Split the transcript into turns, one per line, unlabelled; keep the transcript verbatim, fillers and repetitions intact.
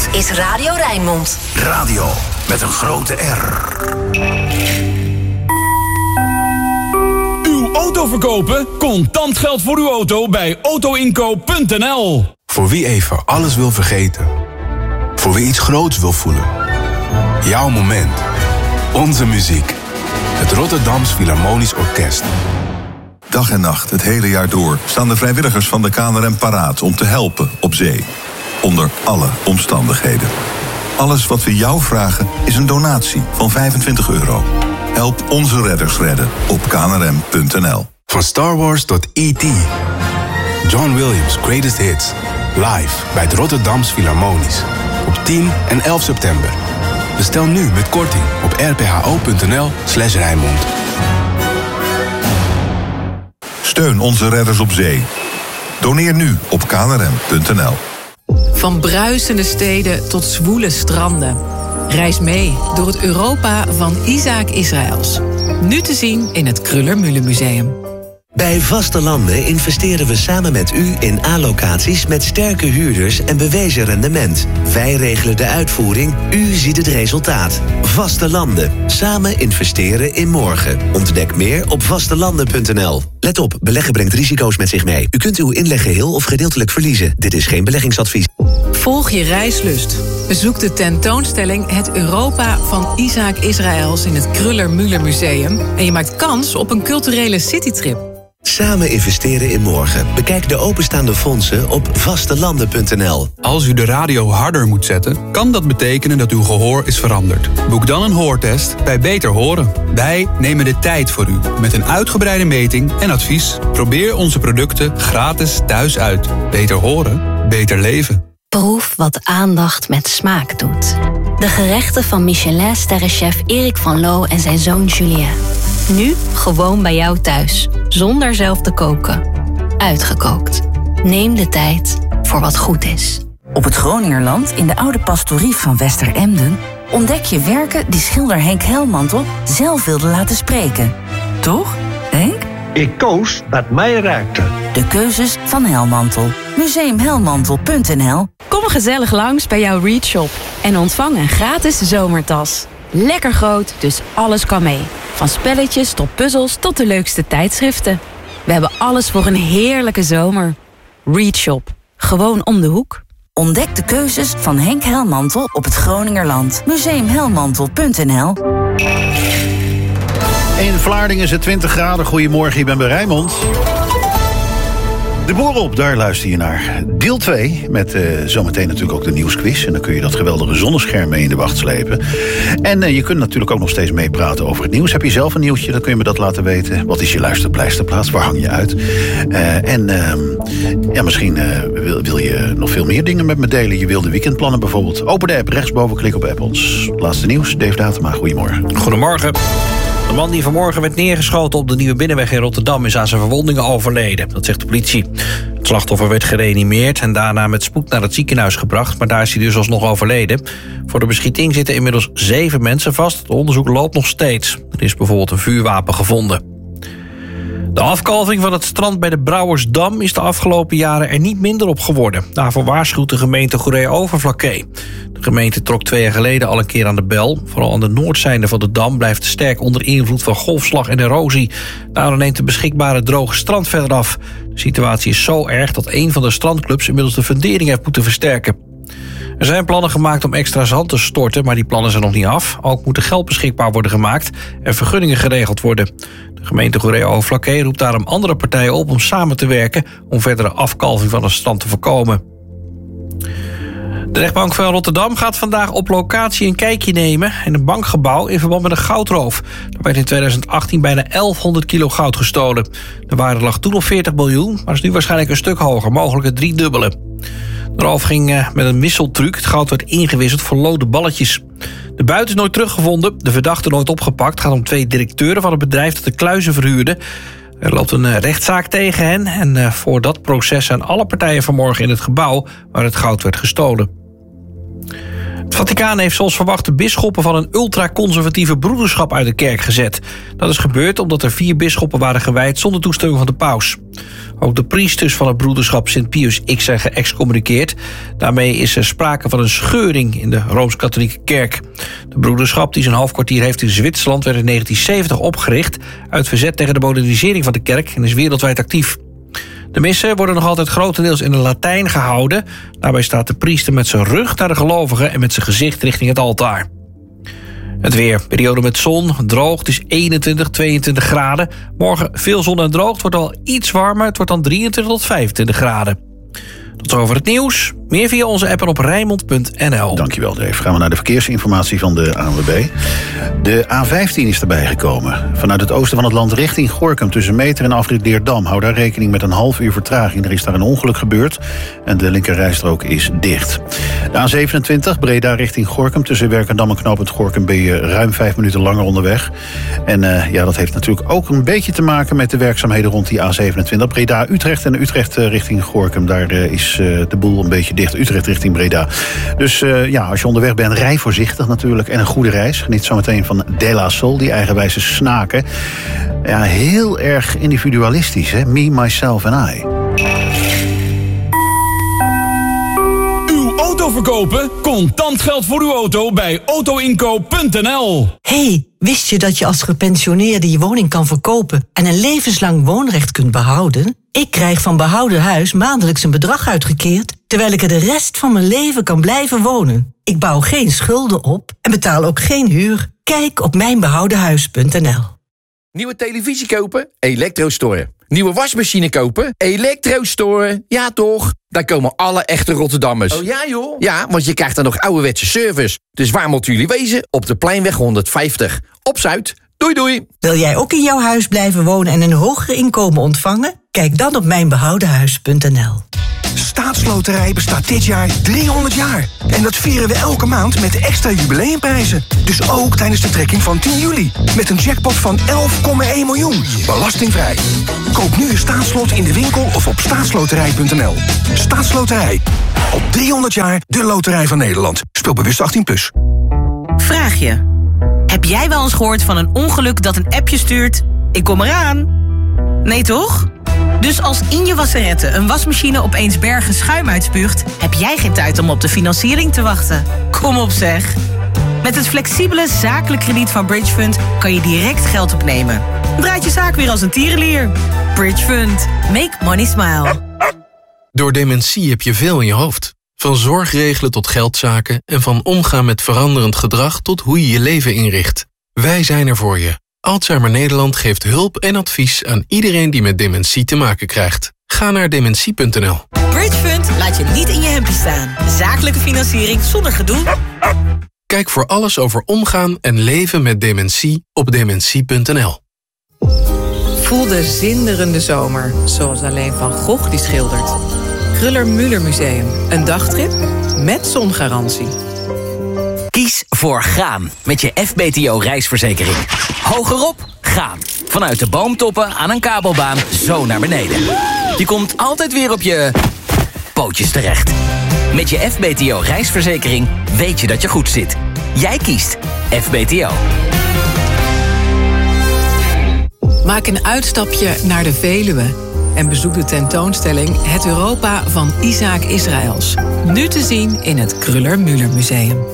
Dit is Radio Rijnmond.
Radio met een grote R.
Uw auto verkopen? Contant geld voor uw auto bij autoinkoop punt n l.
Voor wie even alles wil vergeten. Voor wie iets groots wil voelen. Jouw moment. Onze muziek. Het Rotterdams Philharmonisch Orkest.
Dag en nacht, het hele jaar door, staan de vrijwilligers van de K N R M paraat om te helpen op zee. Onder alle omstandigheden. Alles wat we jou vragen is een donatie van vijfentwintig euro. Help onze redders redden op k n r m punt n l.
Van Star Wars tot E T John Williams' Greatest Hits. Live bij het Rotterdams Philharmonisch. Op tien en elf september. Bestel nu met korting op r p h o punt n l slash Rijnmond.
Steun onze redders op zee. Doneer nu op k n r m punt n l.
Van bruisende steden tot zwoele stranden. Reis mee door het Europa van Isaac Israëls. Nu te zien in het Kröller-Müller-museum.
Bij Vaste Landen investeren we samen met u in A-locaties met sterke huurders en bewezen rendement. Wij regelen de uitvoering, u ziet het resultaat. Vaste Landen. Samen investeren in morgen. Ontdek meer op vastelanden punt n l. Let op, beleggen brengt risico's met zich mee. U kunt uw inleg geheel of gedeeltelijk verliezen. Dit is geen beleggingsadvies.
Volg je reislust. Bezoek de tentoonstelling Het Europa van Isaac Israëls in het Kröller-Müller-museum. En je maakt kans op een culturele citytrip.
Samen investeren in morgen. Bekijk de openstaande fondsen op vastelanden punt n l.
Als u de radio harder moet zetten, kan dat betekenen dat uw gehoor is veranderd. Boek dan een hoortest bij Beter Horen. Wij nemen de tijd voor u met een uitgebreide meting en advies. Probeer onze producten gratis thuis uit. Beter horen, beter leven.
Proef wat aandacht met smaak doet. De gerechten van Michelin-sterrenchef Erik van Loo en zijn zoon Julien. Nu gewoon bij jou thuis, zonder zelf te koken. Uitgekookt. Neem de tijd voor wat goed is.
Op het Groningerland, in de oude pastorie van Westeremden, ontdek je werken die schilder Henk Helmantel zelf wilde laten spreken. Toch, Henk?
Ik koos wat mij raakte.
De keuzes van Helmantel. museum helmantel punt n l.
Kom gezellig langs bij jouw Readshop en ontvang een gratis zomertas. Lekker groot, dus alles kan mee. Van spelletjes tot puzzels tot de leukste tijdschriften. We hebben alles voor een heerlijke zomer. Readshop. Gewoon om de hoek.
Ontdek de keuzes van Henk Helmantel op het Groningerland. museum helmantel punt n l.
In Vlaardingen is het twintig graden. Goedemorgen, ik ben bij Rijnmond. De boer op, daar luister je naar. Deel twee, met uh, zometeen natuurlijk ook de nieuwsquiz. En dan kun je dat geweldige zonnescherm mee in de wacht slepen. En uh, je kunt natuurlijk ook nog steeds meepraten over het nieuws. Heb je zelf een nieuwtje, dan kun je me dat laten weten. Wat is je luisterpleisterplaats? Waar hang je uit? Uh, en uh, ja, misschien uh, wil, wil je nog veel meer dingen met me delen. Je wilde weekendplannen bijvoorbeeld. Open de app, rechtsboven, klik op app ons. Laatste nieuws, Dave Datema, goedemorgen.
Goedemorgen. De man die vanmorgen werd neergeschoten op de Nieuwe Binnenweg in Rotterdam is aan zijn verwondingen overleden. Dat zegt de politie. Het slachtoffer werd gereanimeerd en daarna met spoed naar het ziekenhuis gebracht. Maar daar is hij dus alsnog overleden. Voor de beschieting zitten inmiddels zeven mensen vast. Het onderzoek loopt nog steeds. Er is bijvoorbeeld een vuurwapen gevonden. De afkalving van het strand bij de Brouwersdam is de afgelopen jaren er niet minder op geworden. Daarvoor waarschuwt de gemeente Goeree-Overflakkee. De gemeente trok twee jaar geleden al een keer aan de bel. Vooral aan de noordzijde van de dam blijft sterk onder invloed van golfslag en erosie. Daardoor neemt de beschikbare droge strand verder af. De situatie is zo erg dat een van de strandclubs inmiddels de fundering heeft moeten versterken. Er zijn plannen gemaakt om extra zand te storten, maar die plannen zijn nog niet af. Ook moet er geld beschikbaar worden gemaakt en vergunningen geregeld worden. De gemeente Goeree-Overflakkee roept daarom andere partijen op om samen te werken om verdere afkalving van het strand te voorkomen. De rechtbank van Rotterdam gaat vandaag op locatie een kijkje nemen in een bankgebouw in verband met een goudroof. Er werd in tweeduizend achttien bijna elfhonderd kilo goud gestolen. De waarde lag toen op veertig miljoen, maar is nu waarschijnlijk een stuk hoger, mogelijk het driedubbele. De roof ging met een wisseltruc. Het goud werd ingewisseld voor lode balletjes. De buit is nooit teruggevonden, de verdachte nooit opgepakt. Het gaat om twee directeuren van het bedrijf dat de kluizen verhuurde. Er loopt een rechtszaak tegen hen en voor dat proces zijn alle partijen vanmorgen in het gebouw waar het goud werd gestolen. Het Vaticaan heeft zoals verwacht de bisschoppen van een ultraconservatieve broederschap uit de kerk gezet. Dat is gebeurd omdat er vier bisschoppen waren gewijd zonder toestemming van de paus. Ook de priesters van het broederschap Sint Pius X zijn geëxcommuniceerd. Daarmee is er sprake van een scheuring in de Rooms-Katholieke kerk. De broederschap, die zijn hoofdkwartier heeft in Zwitserland, werd in negentien zeventig opgericht uit verzet tegen de modernisering van de kerk en is wereldwijd actief. De missen worden nog altijd grotendeels in het Latijn gehouden. Daarbij staat de priester met zijn rug naar de gelovigen en met zijn gezicht richting het altaar. Het weer. Periode met zon, droog. Het is eenentwintig, tweeëntwintig graden. Morgen veel zon en droog. Het wordt al iets warmer. Het wordt dan drieëntwintig tot vijfentwintig graden. Tot zover het nieuws. Meer via onze app en op Rijnmond punt n l.
Dankjewel, Dave. Gaan we naar de verkeersinformatie van de A N W B. De A vijftien is erbij gekomen. Vanuit het oosten van het land richting Gorinchem tussen Meter en afrit Leerdam. Hou daar rekening met een half uur vertraging. Er is daar een ongeluk gebeurd en de linkerrijstrook is dicht. De A zevenentwintig, Breda richting Gorinchem. Tussen Werkendam en knooppunt Gorinchem ben je ruim vijf minuten langer onderweg. En uh, ja, dat heeft natuurlijk ook een beetje te maken met de werkzaamheden rond die A zevenentwintig. Breda-Utrecht en Utrecht uh, richting Gorinchem. Daar uh, is uh, de boel een beetje dicht. Utrecht richting Breda. Dus uh, ja, als je onderweg bent, rij voorzichtig natuurlijk. En een goede reis. Geniet zometeen van De La Soul, die eigenwijze snaken. Ja, heel erg individualistisch, hè? Me, myself en I.
Uw auto verkopen? Contant geld voor uw auto bij auto inkoop punt n l.
Hey, wist je dat je als gepensioneerde je woning kan verkopen en een levenslang woonrecht kunt behouden? Ik krijg van Behouden Huis maandelijks een bedrag uitgekeerd, terwijl ik er de rest van mijn leven kan blijven wonen. Ik bouw geen schulden op en betaal ook geen huur. Kijk op mijn behouden huis punt n l.
Nieuwe televisie kopen? Elektrostore. Nieuwe wasmachine kopen? Elektrostore. Ja toch? Daar komen alle echte Rotterdammers.
Oh ja joh?
Ja, want je krijgt dan nog ouderwetse service. Dus waar moeten jullie wezen? Op de Pleinweg honderdvijftig. Op Zuid. Doei doei.
Wil jij ook in jouw huis blijven wonen en een hoger inkomen ontvangen? Kijk dan op mijn behouden huis punt n l.
Staatsloterij bestaat dit jaar driehonderd jaar. En dat vieren we elke maand met extra jubileumprijzen. Dus ook tijdens de trekking van tien juli. Met een jackpot van elf komma één miljoen. Belastingvrij. Koop nu een staatslot in de winkel of op staatsloterij punt n l. Staatsloterij. Op driehonderd jaar de loterij van Nederland. Speel bewust achttien plus.
Vraag je. Heb jij wel eens gehoord van een ongeluk dat een appje stuurt? Ik kom eraan. Nee toch? Dus als in je wasserette een wasmachine opeens bergen schuim uitspuugt, heb jij geen tijd om op de financiering te wachten. Kom op zeg. Met het flexibele zakelijk krediet van Bridgefund kan je direct geld opnemen. Draait je zaak weer als een tierenlier. Bridgefund. Make money smile.
Door dementie heb je veel in je hoofd. Van zorgregelen tot geldzaken en van omgaan met veranderend gedrag tot hoe je je leven inricht. Wij zijn er voor je. Alzheimer Nederland geeft hulp en advies aan iedereen die met dementie te maken krijgt. Ga naar dementie punt n l.
Bridgefund laat je niet in je hemdje staan. Zakelijke financiering zonder gedoe.
Kijk voor alles over omgaan en leven met dementie op dementie punt n l.
Voel de zinderende zomer, zoals alleen Van Gogh die schildert. Kruller-Müller Museum, een dagtrip met zongarantie.
Kies voor gaan met je F B T O reisverzekering. Hogerop, gaan. Vanuit de boomtoppen aan een kabelbaan zo naar beneden. Je komt altijd weer op je pootjes terecht. Met je F B T O reisverzekering weet je dat je goed zit. Jij kiest F B T O.
Maak een uitstapje naar de Veluwe en bezoek de tentoonstelling Het Europa van Isaac Israëls. Nu te zien in het Kruller-Müller Museum.